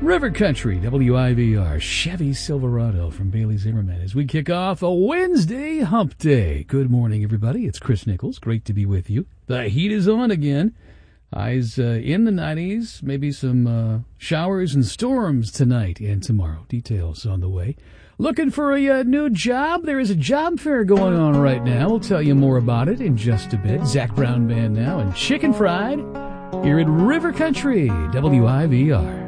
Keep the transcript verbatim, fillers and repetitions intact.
River Country, W I V R, Chevy Silverado from Bailey Zimmerman as we kick off a Wednesday hump day. Good morning, everybody. It's Chris Nichols. Great to be with you. The heat is on again. Highs uh, in the nineties, maybe some uh, showers and storms tonight and tomorrow. Details on the way. Looking for a uh, new job? There is a job fair going on right now. We'll tell you more about it in just a bit. Zac Brown Band now and Chicken Fried here at River Country, W I V R.